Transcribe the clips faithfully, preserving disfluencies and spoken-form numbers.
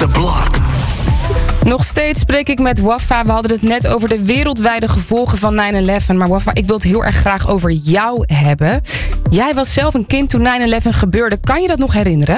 the block. Nog steeds spreek ik met Wafa. We hadden het net over de wereldwijde gevolgen van nine eleven. Maar Wafa, ik wil het heel erg graag over jou hebben. Jij was zelf een kind toen nine eleven gebeurde. Kan je dat nog herinneren?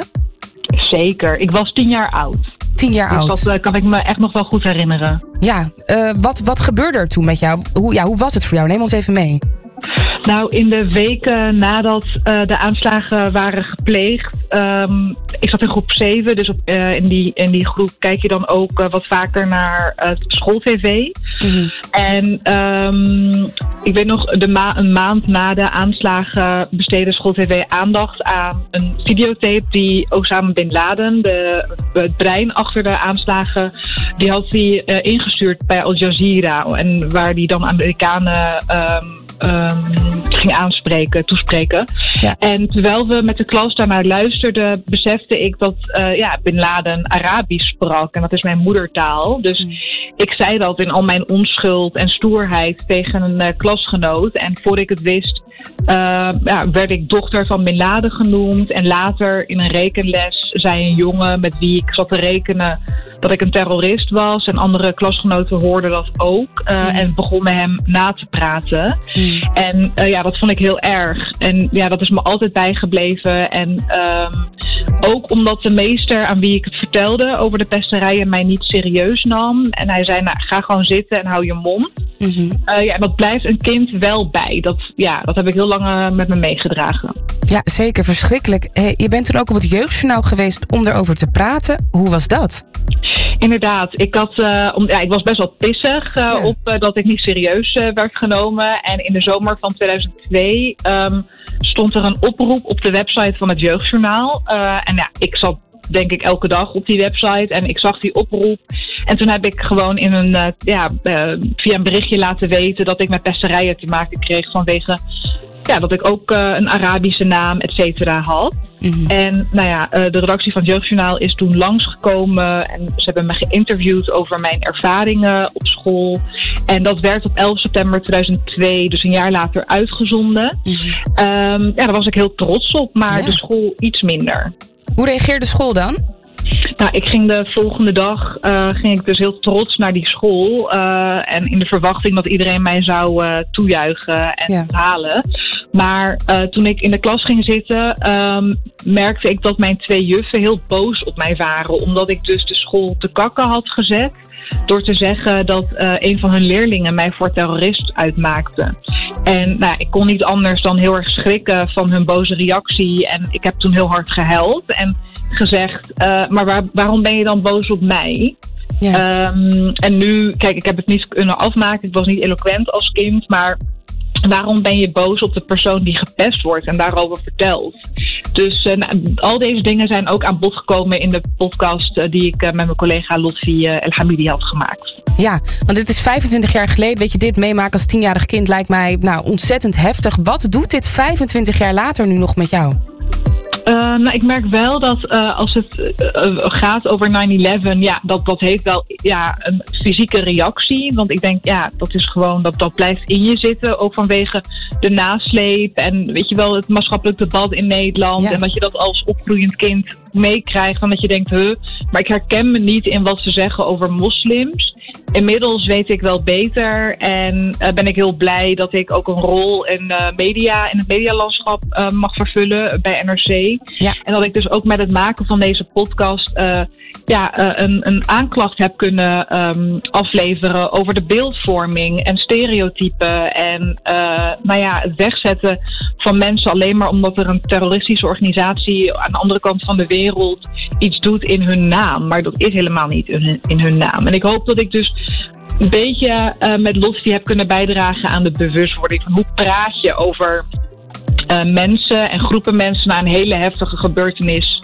Zeker. Ik was tien jaar oud. Tien jaar dus oud. dat uh, kan ik me echt nog wel goed herinneren. Ja, uh, wat, wat gebeurde er toen met jou? Hoe, ja, hoe was het voor jou? Neem ons even mee. Nou, in de weken nadat uh, de aanslagen waren gepleegd... Um, ik zat in groep zeven, dus op, uh, in, die, in die groep kijk je dan ook uh, wat vaker naar uh, schooltv. Mm-hmm. En um, ik weet nog, de ma- een maand na de aanslagen besteedde schooltv aandacht aan een videotape die Osama Bin Laden, de, het brein achter de aanslagen, die had hij uh, ingestuurd bij Al Jazeera. En waar die dan Amerikanen Um, Um, ging aanspreken, toespreken. Ja. En terwijl we met de klas daarnaar luisterden, besefte ik dat uh, ja, Bin Laden Arabisch sprak. En dat is mijn moedertaal. Dus mm. ik zei dat in al mijn onschuld en stoerheid tegen een uh, klasgenoot. En voor ik het wist, uh, ja, werd ik dochter van Bin Laden genoemd. En later in een rekenles zei een jongen met wie ik zat te rekenen dat ik een terrorist was. En andere klasgenoten hoorden dat ook. Uh, mm. En begonnen hem na te praten. Mm. En uh, ja, dat vond ik heel erg. En ja, dat is me altijd bijgebleven. En um, ook omdat de meester aan wie ik het vertelde over de pesterijen mij niet serieus nam. En hij zei, nou, ga gewoon zitten en hou je mond. Mm-hmm. Uh, ja, dat blijft een kind wel bij. Dat, ja, dat heb ik heel lang uh, met me meegedragen. Ja, zeker. Verschrikkelijk. Hey, je bent toen ook op het Jeugdjournaal geweest om erover te praten. Hoe was dat? Inderdaad. Ik, had, uh, om, ja, ik was best wel pissig uh, ja. op uh, dat ik niet serieus uh, werd genomen. En in de zomer van tweeduizend twee um, stond er een oproep op de website van het Jeugdjournaal. Uh, en ja, ik zat denk ik elke dag op die website en ik zag die oproep. En toen heb ik gewoon in een, uh, ja, uh, via een berichtje laten weten dat ik met pesterijen te maken kreeg vanwege ja, dat ik ook uh, een Arabische naam, et cetera, had. Mm-hmm. En nou ja, uh, de redactie van het Jeugdjournaal is toen langsgekomen en ze hebben me geïnterviewd over mijn ervaringen op school. En dat werd op elf september tweeduizend twee, dus een jaar later, uitgezonden. Mm-hmm. Um, ja, daar was ik heel trots op, maar ja. de school iets minder. Hoe reageerde de school dan? Nou, ik ging de volgende dag uh, ging ik dus heel trots naar die school. Uh, en in de verwachting dat iedereen mij zou uh, toejuichen en ja. halen. Maar uh, toen ik in de klas ging zitten, um, merkte ik dat mijn twee juffen heel boos op mij waren. Omdat ik dus de school te kakken had gezet. Door te zeggen dat uh, een van hun leerlingen mij voor terrorist uitmaakte. En nou, ik kon niet anders dan heel erg schrikken van hun boze reactie. En ik heb toen heel hard gehuild en gezegd, uh, maar waar, waarom ben je dan boos op mij? Ja. Um, en nu, kijk, ik heb het niet kunnen afmaken. Ik was niet eloquent als kind, maar waarom ben je boos op de persoon die gepest wordt en daarover vertelt? Dus uh, nou, al deze dingen zijn ook aan bod gekomen in de podcast uh, die ik uh, met mijn collega Lotfi uh, El Hamidi had gemaakt. Ja, want dit is vijfentwintig jaar geleden. Weet je, dit meemaken als tienjarig kind lijkt mij nou, ontzettend heftig. Wat doet dit vijfentwintig jaar later nu nog met jou? Uh, nou, ik merk wel dat uh, als het uh, gaat over nine eleven, ja, dat, dat heeft wel ja, een fysieke reactie. Want ik denk, ja, dat is gewoon, dat, dat blijft in je zitten. Ook vanwege de nasleep en weet je wel, het maatschappelijk debat in Nederland. Ja. En dat je dat als opgroeiend kind meekrijgt. En dat je denkt, huh, maar ik herken me niet in wat ze zeggen over moslims. Inmiddels weet ik wel beter en uh, ben ik heel blij dat ik ook een rol in uh, media, in het medialandschap uh, mag vervullen bij N R C. Ja. En dat ik dus ook met het maken van deze podcast uh, ja, uh, een, een aanklacht heb kunnen um, afleveren over de beeldvorming en stereotypen. En uh, nou ja, het wegzetten van mensen alleen maar omdat er een terroristische organisatie aan de andere kant van de wereld iets doet in hun naam. Maar dat is helemaal niet in hun, in hun naam. En ik hoop dat ik dus een beetje uh, met Lotfi heb kunnen bijdragen aan de bewustwording van hoe praat je over Uh, mensen en groepen mensen na een hele heftige gebeurtenis,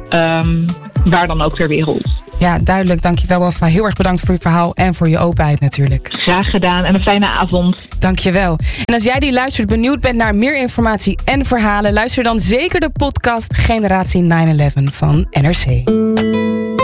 um, waar dan ook ter wereld. Ja, duidelijk. Dankjewel, Wafa. Heel erg bedankt voor je verhaal en voor je openheid natuurlijk. Graag gedaan en een fijne avond. Dankjewel. En als jij die luistert benieuwd bent naar meer informatie en verhalen, luister dan zeker de podcast Generatie nine eleven van N R C.